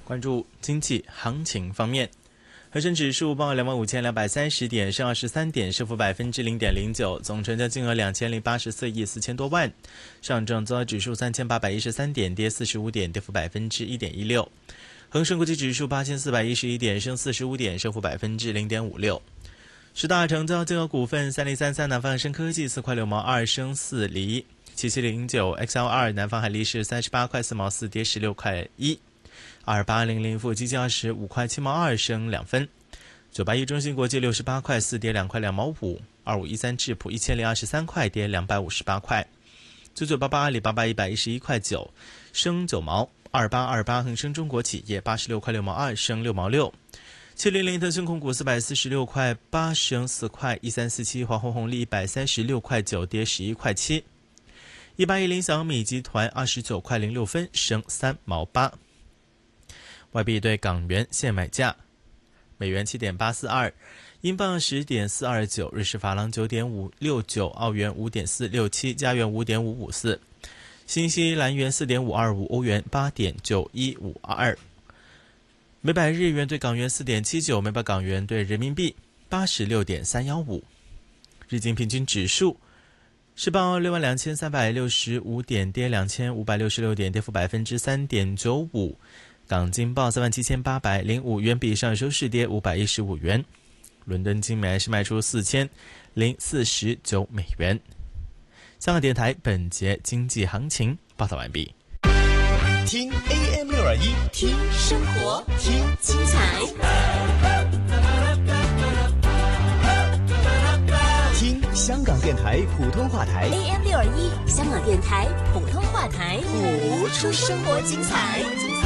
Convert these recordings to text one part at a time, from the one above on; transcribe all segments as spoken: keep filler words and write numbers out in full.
关注经济行情方面，恒生指数报两万五千两百三十点，升二十三点，升幅百分之零点零九，总成交金额两千零八十四亿四千多万。上证综合指数三千八百一十三点，跌四十五点，跌幅百分之一点一六。恒生国际指数八千四百一十一点，升四十五点，升幅百分之零点五六。十大成交金额股份：三零三三南方恒生科技四块六毛二，升四厘；七七零九 X L 二南方海力士三十八块四毛四，跌十六块一。二八零零富基金二十五块七毛二，升两分。九八一中芯国际六十八块四，跌两块两毛五。二五一三智普一千零二十三块，跌两百五十八块。九九八八阿里巴巴一百一十一块九，升九毛。二八二八恒生中国企业八十六块六毛二，升六毛六。七零零腾讯控股四百四十六块八，升四块。一三四七华虹红利一百三十六块九，跌十一块七。一八一零小米集团二十九块零六分，升三毛八。外币对港元现买价：美元七点八四二，英镑十点四二九，瑞士法郎九点五六九，澳元五点四六七，加元五点五五四，新西兰元四点五二五，欧元八点九一五二。每百日元对港元四点七九，每百港元对人民币八十六点三一五。日经平均指数是报六万两千三百六十五点，跌两千五百六十六点，跌幅百分之三点九五。港金报三万七千八百零五元，比上收市跌五百一十五元。伦敦金每安士卖出四千零四十九美元。香港电台本节经济行情报道完毕。 听 A M 六二一， 听生活，听精彩， 听香港电台普通话台 A M 六二一，香港电台普通话台， 谱出生活精彩。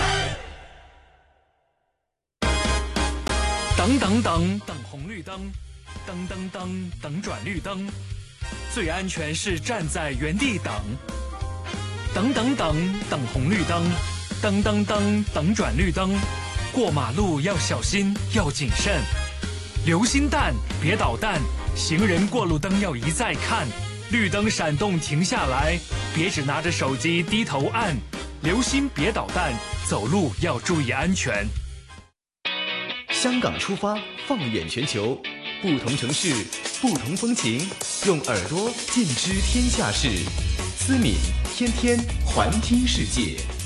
等等等等红绿灯，等等等等转绿灯，最安全是站在原地等。等等等等红绿灯，等等等等转绿灯，过马路要小心，要谨慎。留心弹，别捣蛋，行人过路灯要一再看，绿灯闪动停下来，别只拿着手机低头按。留心别捣蛋，走路要注意安全。 香港出发，放眼全球，不同城市，不同风情，用耳朵尽知天下事。思敏天天环听世界。